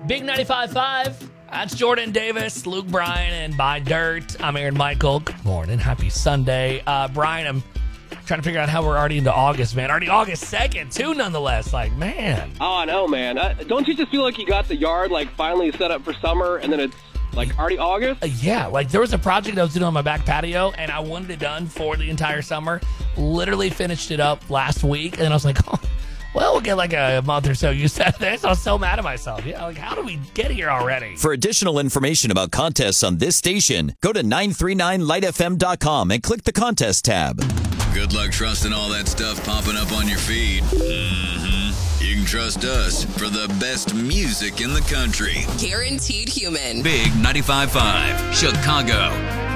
Big 95.5. That's Jordan Davis, Luke Bryan, and By Dirt. I'm Aaron Michael. Good morning. Happy Sunday. Brian, I'm trying to figure out how we're already into August, man. Already August 2nd, too, nonetheless. Like, man. Oh, I know, man. Don't you just feel like you got the yard, like, finally set up for summer, and then it's, like, already August? Yeah, like, there was a project I was doing on my back patio, and I wanted it done for the entire summer. Literally finished it up last week, and I was like, oh, well, we'll get like a month or so used to this. I was so mad at myself. Yeah, like, how do we get here already? For additional information about contests on this station, go to 939lightfm.com and click the contest tab. Good luck trusting all that stuff popping up on your feed. You can trust us for the best music in the country. Guaranteed human. Big 95.5, Chicago.